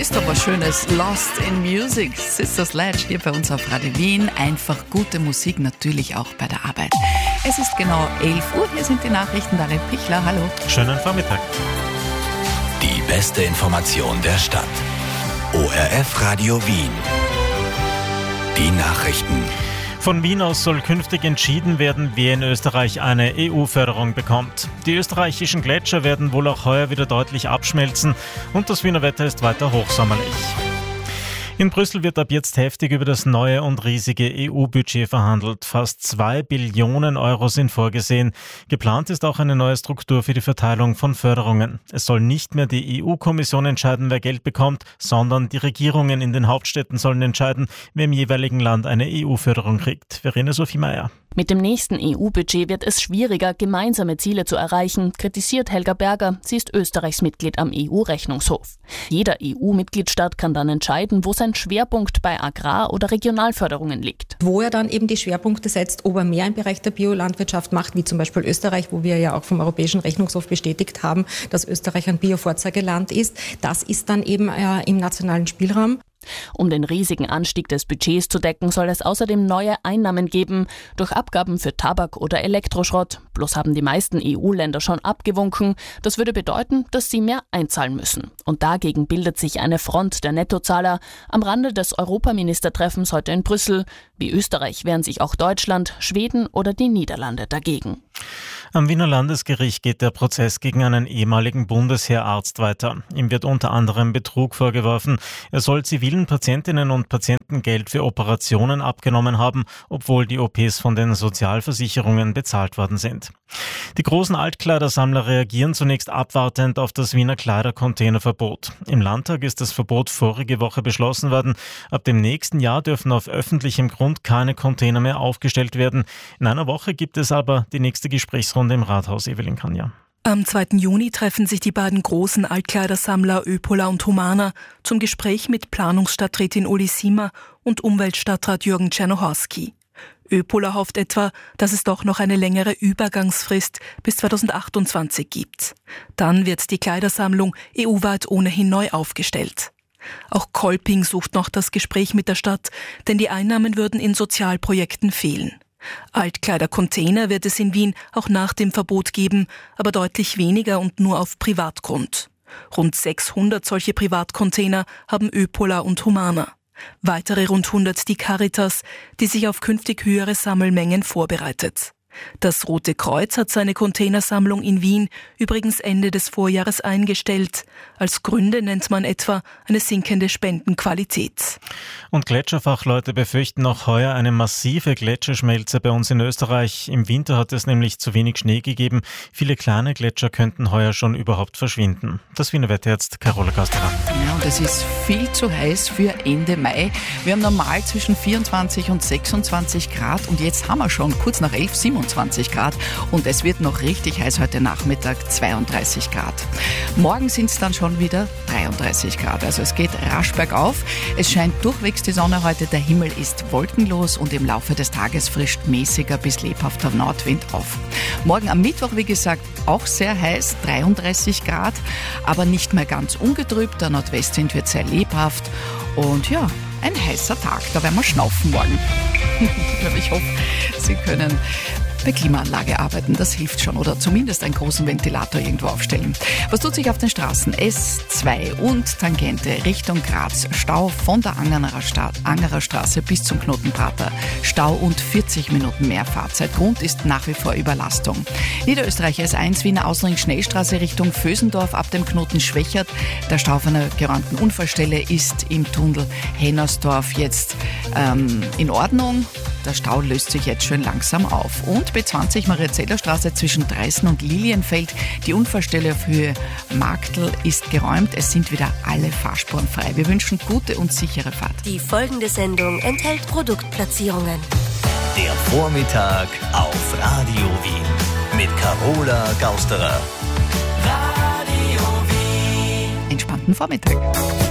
Ist doch was Schönes. Lost in Music. Sister Sledge hier bei uns auf Radio Wien. Einfach gute Musik, natürlich auch bei der Arbeit. Es ist genau 11 Uhr. Hier sind die Nachrichten. Darin Pichler, hallo. Schönen Vormittag. Die beste Information der Stadt. ORF Radio Wien. Die Nachrichten. Von Wien aus soll künftig entschieden werden, wer in Österreich eine EU-Förderung bekommt. Die österreichischen Gletscher werden wohl auch heuer wieder deutlich abschmelzen und das Wiener Wetter ist weiter hochsommerlich. In Brüssel wird ab jetzt heftig über das neue und riesige EU-Budget verhandelt. Fast 2 Billionen Euro sind vorgesehen. Geplant ist auch eine neue Struktur für die Verteilung von Förderungen. Es soll nicht mehr die EU-Kommission entscheiden, wer Geld bekommt, sondern die Regierungen in den Hauptstädten sollen entscheiden, wer im jeweiligen Land eine EU-Förderung kriegt. Verena Sophie Meyer. Mit dem nächsten EU-Budget wird es schwieriger, gemeinsame Ziele zu erreichen, kritisiert Helga Berger. Sie ist Österreichs Mitglied am EU-Rechnungshof. Jeder EU-Mitgliedstaat kann dann entscheiden, wo sein Schwerpunkt bei Agrar- oder Regionalförderungen liegt. Wo er dann eben die Schwerpunkte setzt, ob er mehr im Bereich der Biolandwirtschaft macht, wie zum Beispiel Österreich, wo wir ja auch vom Europäischen Rechnungshof bestätigt haben, dass Österreich ein Bio-Vorzeigeland ist. Das ist dann eben im nationalen Spielraum. Um den riesigen Anstieg des Budgets zu decken, soll es außerdem neue Einnahmen geben, durch Abgaben für Tabak oder Elektroschrott. Bloß haben die meisten EU-Länder schon abgewunken. Das würde bedeuten, dass sie mehr einzahlen müssen. Und dagegen bildet sich eine Front der Nettozahler. Am Rande des Europaministertreffens heute in Brüssel. Wie Österreich wehren sich auch Deutschland, Schweden oder die Niederlande dagegen. Am Wiener Landesgericht geht der Prozess gegen einen ehemaligen Bundesheerarzt weiter. Ihm wird unter anderem Betrug vorgeworfen. Er soll zivilen Patientinnen und Patienten Geld für Operationen abgenommen haben, obwohl die OPs von den Sozialversicherungen bezahlt worden sind. Die großen Altkleidersammler reagieren zunächst abwartend auf das Wiener Kleidercontainerverbot. Im Landtag ist das Verbot vorige Woche beschlossen worden. Ab dem nächsten Jahr dürfen auf öffentlichem Grund keine Container mehr aufgestellt werden. In einer Woche gibt es aber die nächste Gesprächsrunde im Rathaus. Evelyn Kanja. Am 2. Juni treffen sich die beiden großen Altkleidersammler Öpola und Humana zum Gespräch mit Planungsstadträtin Uli Siemer und Umweltstadtrat Jürgen Czernohorski. Öpola hofft etwa, dass es doch noch eine längere Übergangsfrist bis 2028 gibt. Dann wird die Kleidersammlung EU-weit ohnehin neu aufgestellt. Auch Kolping sucht noch das Gespräch mit der Stadt, denn die Einnahmen würden in Sozialprojekten fehlen. Altkleidercontainer wird es in Wien auch nach dem Verbot geben, aber deutlich weniger und nur auf Privatgrund. Rund 600 solche Privatcontainer haben Öpola und Humana. Weitere rund 100 die Caritas, die sich auf künftig höhere Sammelmengen vorbereitet. Das Rote Kreuz hat seine Containersammlung in Wien übrigens Ende des Vorjahres eingestellt. Als Gründe nennt man etwa eine sinkende Spendenqualität. Und Gletscherfachleute befürchten noch heuer eine massive Gletscherschmelze bei uns in Österreich. Im Winter hat es nämlich zu wenig Schnee gegeben. Viele kleine Gletscher könnten heuer schon überhaupt verschwinden. Das Wiener Wetter jetzt, Carola Kasterer. Ja, und es ist viel zu heiß für Ende Mai. Wir haben normal zwischen 24 und 26 Grad und jetzt haben wir schon kurz nach 11, 27 Grad und es wird noch richtig heiß heute Nachmittag, 32 Grad. Morgen sind es dann schon wieder 33 Grad, also es geht rasch bergauf. Es scheint durchwegs die Sonne heute, der Himmel ist wolkenlos und im Laufe des Tages frischt mäßiger bis lebhafter Nordwind auf. Morgen am Mittwoch, wie gesagt, auch sehr heiß, 33 Grad, aber nicht mehr ganz ungetrübt, der Nordwestwind wird sehr lebhaft und ja, ein heißer Tag, da werden wir schnaufen morgen. Ich hoffe, Sie können bei Klimaanlage arbeiten, das hilft schon, oder zumindest einen großen Ventilator irgendwo aufstellen. Was tut sich auf den Straßen? S2 und Tangente Richtung Graz. Stau von der Angerer Straße bis zum Knotenprater. Stau und 40 Minuten mehr Fahrzeit. Grund ist nach wie vor Überlastung. Niederösterreich S1 Wiener Außenring Schnellstraße Richtung Vösendorf ab dem Knoten Schwächert. Der Stau auf einer geräumten Unfallstelle ist im Tunnel Hennersdorf jetzt in Ordnung. Der Stau löst sich jetzt schön langsam auf. Und B20 Maria-Zeller-Straße zwischen Dreißen und Lilienfeld. Die Unfallstelle auf Höhe Marktl ist geräumt. Es sind wieder alle Fahrspuren frei. Wir wünschen gute und sichere Fahrt. Die folgende Sendung enthält Produktplatzierungen. Der Vormittag auf Radio Wien mit Carola Gausterer. Entspannten Vormittag.